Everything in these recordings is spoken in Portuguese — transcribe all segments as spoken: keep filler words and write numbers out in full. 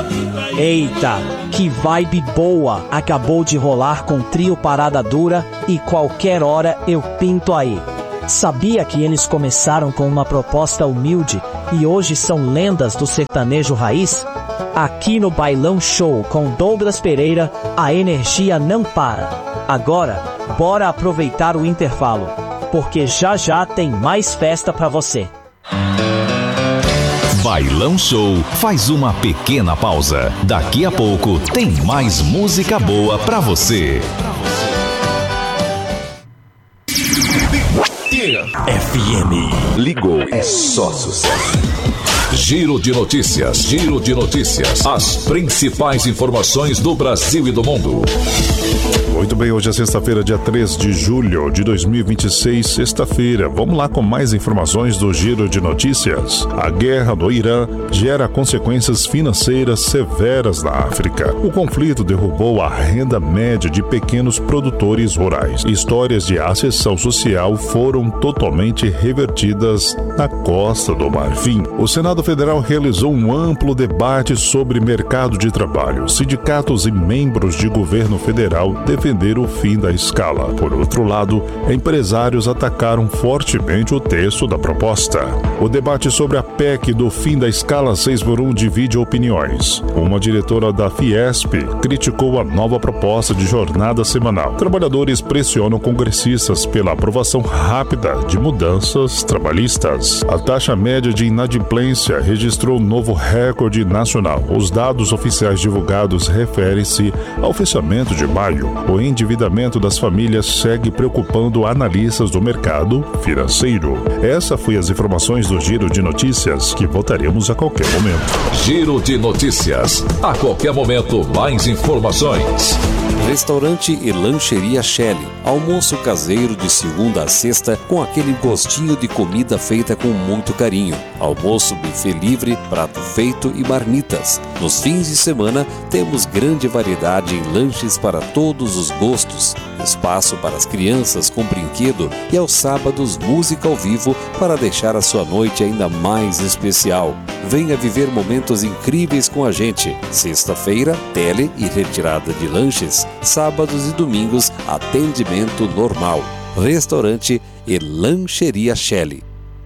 Eita, que vibe boa acabou de rolar com Trio Parada Dura e qualquer hora eu pinto aí. Sabia que eles começaram com uma proposta humilde e hoje são lendas do sertanejo raiz? Aqui no Bailão Show com Douglas Pereira, a energia não para. Agora, bora aproveitar o intervalo, porque já já tem mais festa pra você. Bailão Show faz uma pequena pausa. Daqui a pouco tem mais música boa pra você. F M. Ligou, é só sucesso. Giro de notícias, giro de notícias. As principais informações do Brasil e do mundo. Muito bem, hoje é sexta-feira, dia três de julho de dois mil e vinte e seis, sexta-feira. Vamos lá com mais informações do Giro de Notícias. A guerra no Irã gera consequências financeiras severas na África. O conflito derrubou a renda média de pequenos produtores rurais. Histórias de ascensão social foram totalmente revertidas na costa do Marfim. O Senado Federal realizou um amplo debate sobre mercado de trabalho. Sindicatos e membros de governo federal defenderam o fim da escala. Por outro lado, empresários atacaram fortemente o texto da proposta. O debate sobre a P E C do fim da escala seis por um divide opiniões. Uma diretora da Fiesp criticou a nova proposta de jornada semanal. Trabalhadores pressionam congressistas pela aprovação rápida de mudanças trabalhistas. A taxa média de inadimplência registrou um novo recorde nacional. Os dados oficiais divulgados referem-se ao fechamento de maio. O endividamento das famílias segue preocupando analistas do mercado financeiro. Essa foi as informações do Giro de Notícias, que voltaremos a qualquer momento. Giro de Notícias. A qualquer momento, mais informações. Restaurante e Lancheria Shelley. Almoço caseiro de segunda a sexta com aquele gostinho de comida feita com muito carinho. Almoço buffet livre, prato feito e marmitas. Nos fins de semana temos grande variedade em lanches para todos os gostos. Espaço para as crianças com brinquedo e aos sábados música ao vivo para deixar a sua noite ainda mais especial. Venha viver momentos incríveis com a gente. Sexta-feira, tele e retirada de lanches. Sábados e domingos, atendimento normal. Restaurante e Lancheria Shelley.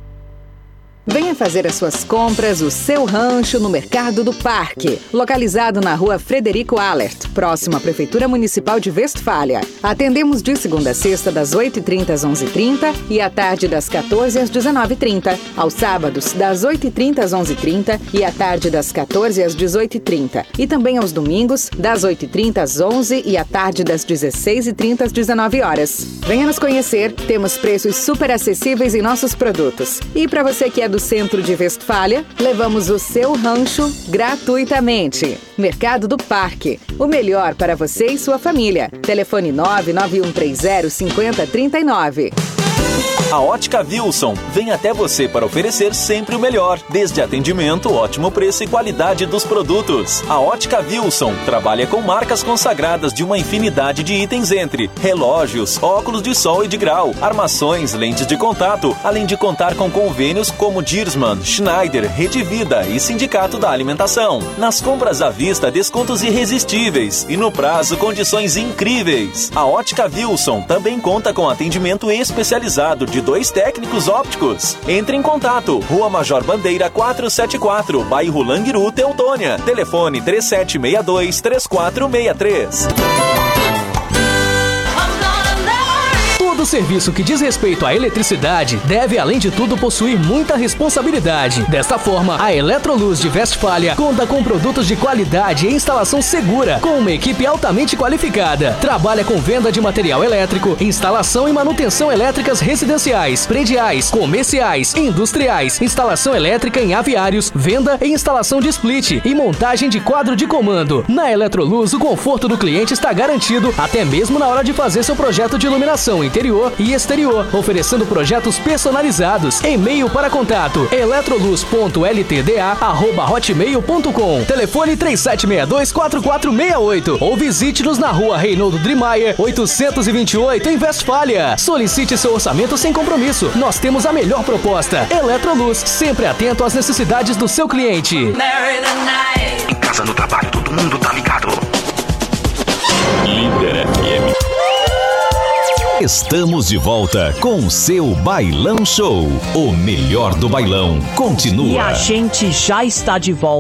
Venha fazer as suas compras, o seu rancho no Mercado do Parque, localizado na rua Frederico Allert, próximo à Prefeitura Municipal de Westfália. Atendemos de segunda a sexta das oito e trinta às onze e trinta e à tarde das quatorze às dezenove e trinta. Aos sábados das oito e trinta às onze e trinta e à tarde das quatorze às dezoito e trinta. E também aos domingos das oito e trinta às onze e à tarde das dezesseis e trinta às dezenove horas. Venha nos conhecer, temos preços super acessíveis em nossos produtos. E para você que é do do centro de Westfália, levamos o seu rancho gratuitamente. Mercado do Parque, o melhor para você e sua família. Telefone nove nove um três zero cinco zero três nove. A Ótica Wilson vem até você para oferecer sempre o melhor, desde atendimento, ótimo preço e qualidade dos produtos. A Ótica Wilson trabalha com marcas consagradas de uma infinidade de itens entre relógios, óculos de sol e de grau, armações, lentes de contato, além de contar com convênios como Diersman, Schneider, Rede Vida e Sindicato da Alimentação. Nas compras à vista, descontos irresistíveis e no prazo, condições incríveis. A Ótica Wilson também conta com atendimento especializado de dois técnicos ópticos. Entre em contato. Rua Major Bandeira quatrocentos e setenta e quatro, bairro Languiru, Teutônia. Telefone três sete seis dois, três quatro seis três. Todo serviço que diz respeito à eletricidade deve, além de tudo, possuir muita responsabilidade. Desta forma, a Eletroluz de Westfália conta com produtos de qualidade e instalação segura, com uma equipe altamente qualificada. Trabalha com venda de material elétrico, instalação e manutenção elétricas residenciais, prediais, comerciais, industriais, instalação elétrica em aviários, venda e instalação de split e montagem de quadro de comando. Na Eletroluz, o conforto do cliente está garantido, até mesmo na hora de fazer seu projeto de iluminação interior interior e exterior, oferecendo projetos personalizados. E-mail para contato eletroluz ponto l t d a arroba hotmail ponto com. Telefone três sete seis dois quatro quatro seis oito ou visite-nos na rua Reinaldo Drimaier, oitocentos e vinte e oito, em Westfália. Solicite seu orçamento sem compromisso. Nós temos a melhor proposta. Eletroluz, sempre atento às necessidades do seu cliente. Em casa, no trabalho, todo mundo tá ligado. Líder F M. Estamos de volta com o seu Bailão Show. O melhor do bailão continua. E a gente já está de volta.